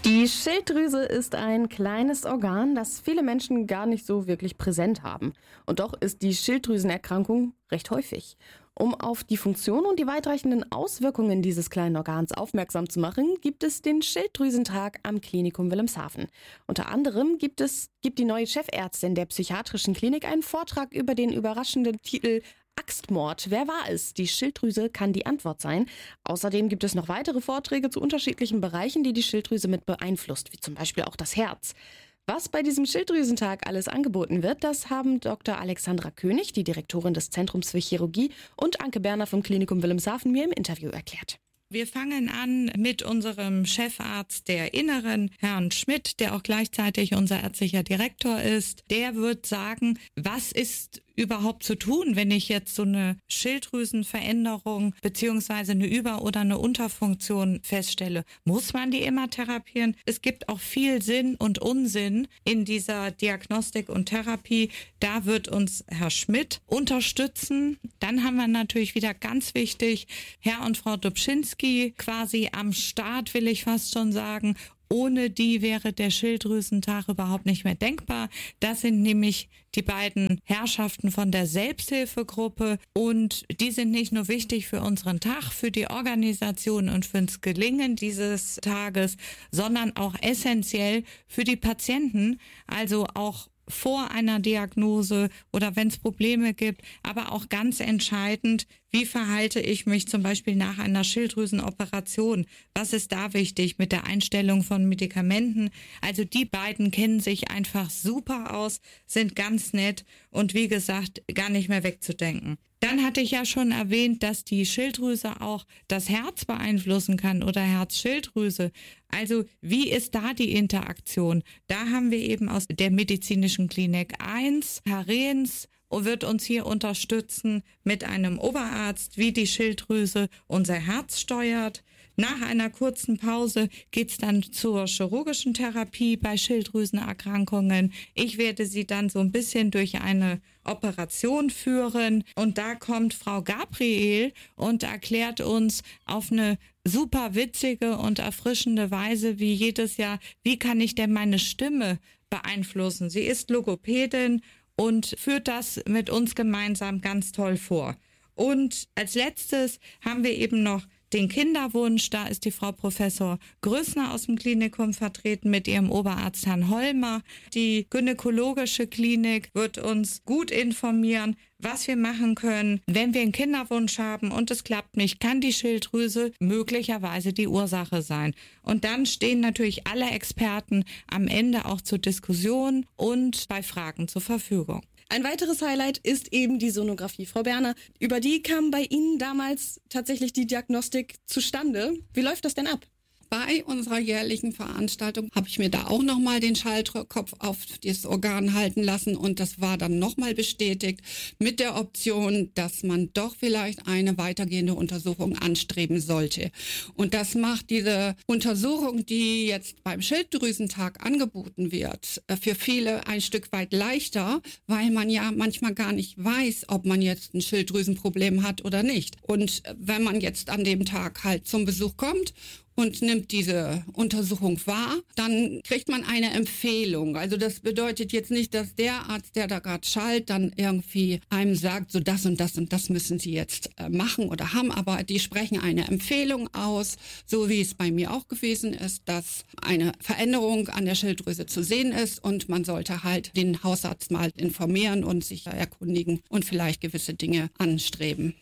Die Schilddrüse ist ein kleines Organ, das viele Menschen gar nicht so wirklich präsent haben. Und doch ist die Schilddrüsenerkrankung recht häufig. Um auf die Funktion und die weitreichenden Auswirkungen dieses kleinen Organs aufmerksam zu machen, gibt es den Schilddrüsentag am Klinikum Wilhelmshaven. Unter anderem gibt die neue Chefärztin der psychiatrischen Klinik einen Vortrag über den überraschenden Titel Axtmord. Wer war es? Die Schilddrüse kann die Antwort sein. Außerdem gibt es noch weitere Vorträge zu unterschiedlichen Bereichen, die die Schilddrüse mit beeinflusst, wie zum Beispiel auch das Herz. Was bei diesem Schilddrüsentag alles angeboten wird, das haben Dr. Alexandra König, die Direktorin des Zentrums für Chirurgie, und Anke Berner vom Klinikum Wilhelmshaven mir im Interview erklärt. Wir fangen an mit unserem Chefarzt der Inneren, Herrn Schmidt, der auch gleichzeitig unser ärztlicher Direktor ist. Der wird sagen, was ist überhaupt zu tun, wenn ich jetzt so eine Schilddrüsenveränderung beziehungsweise eine Über- oder eine Unterfunktion feststelle. Muss man die immer therapieren? Es gibt auch viel Sinn und Unsinn in dieser Diagnostik und Therapie. Da wird uns Herr Schmidt unterstützen. Dann haben wir natürlich wieder ganz wichtig Herr und Frau Dobschinski quasi am Start, will ich fast schon sagen. Ohne die wäre der Schilddrüsentag überhaupt nicht mehr denkbar. Das sind nämlich die beiden Herrschaften von der Selbsthilfegruppe und die sind nicht nur wichtig für unseren Tag, für die Organisation und fürs Gelingen dieses Tages, sondern auch essentiell für die Patienten, also auch vor einer Diagnose oder wenn es Probleme gibt, aber auch ganz entscheidend, wie verhalte ich mich zum Beispiel nach einer Schilddrüsenoperation? Was ist da wichtig mit der Einstellung von Medikamenten? Also die beiden kennen sich einfach super aus, sind ganz nett und wie gesagt, gar nicht mehr wegzudenken. Dann hatte ich ja schon erwähnt, dass die Schilddrüse auch das Herz beeinflussen kann oder Herzschilddrüse. Also wie ist da die Interaktion? Da haben wir eben aus der medizinischen Klinik 1, Herr Rehns, wird uns hier unterstützen mit einem Oberarzt, wie die Schilddrüse unser Herz steuert. Nach einer kurzen Pause geht's dann zur chirurgischen Therapie bei Schilddrüsenerkrankungen. Ich werde Sie dann so ein bisschen durch eine Operation führen und da kommt Frau Gabriel und erklärt uns auf eine super witzige und erfrischende Weise wie jedes Jahr, wie kann ich denn meine Stimme beeinflussen. Sie ist Logopädin und führt das mit uns gemeinsam ganz toll vor. Und als letztes haben wir eben noch den Kinderwunsch. Da ist die Frau Professor Größner aus dem Klinikum vertreten mit ihrem Oberarzt Herrn Holmer. Die gynäkologische Klinik wird uns gut informieren, was wir machen können, wenn wir einen Kinderwunsch haben und es klappt nicht, kann die Schilddrüse möglicherweise die Ursache sein. Und dann stehen natürlich alle Experten am Ende auch zur Diskussion und bei Fragen zur Verfügung. Ein weiteres Highlight ist eben die Sonographie. Frau Berner, über die kam bei Ihnen damals tatsächlich die Diagnostik zustande. Wie läuft das denn ab? Bei unserer jährlichen Veranstaltung habe ich mir da auch nochmal den Schallkopf auf das Organ halten lassen und das war dann nochmal bestätigt mit der Option, dass man doch vielleicht eine weitergehende Untersuchung anstreben sollte. Und das macht diese Untersuchung, die jetzt beim Schilddrüsentag angeboten wird, für viele ein Stück weit leichter, weil man ja manchmal gar nicht weiß, ob man jetzt ein Schilddrüsenproblem hat oder nicht. Und wenn man jetzt an dem Tag halt zum Besuch kommt und nimmt diese Untersuchung wahr, dann kriegt man eine Empfehlung. Also das bedeutet jetzt nicht, dass der Arzt, der da gerade schallt, dann irgendwie einem sagt, so das und das und das müssen Sie jetzt machen oder haben, aber die sprechen eine Empfehlung aus, so wie es bei mir auch gewesen ist, dass eine Veränderung an der Schilddrüse zu sehen ist und man sollte halt den Hausarzt mal informieren und sich erkundigen und vielleicht gewisse Dinge anstreben.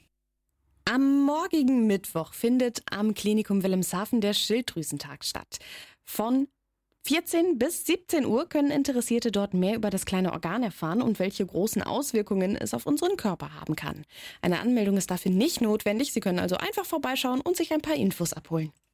Am morgigen Mittwoch findet am Klinikum Wilhelmshaven der Schilddrüsentag statt. Von 14 bis 17 Uhr können Interessierte dort mehr über das kleine Organ erfahren und welche großen Auswirkungen es auf unseren Körper haben kann. Eine Anmeldung ist dafür nicht notwendig. Sie können also einfach vorbeischauen und sich ein paar Infos abholen.